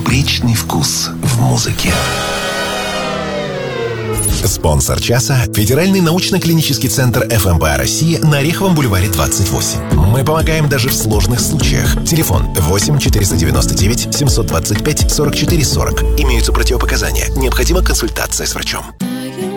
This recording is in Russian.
безупречный вкус в музыке. Спонсор часа – Федеральный научно-клинический центр ФМБА России на Ореховом бульваре 28. Мы помогаем даже в сложных случаях. Телефон 8 499 725 44 40. Имеются противопоказания. Необходима консультация с врачом.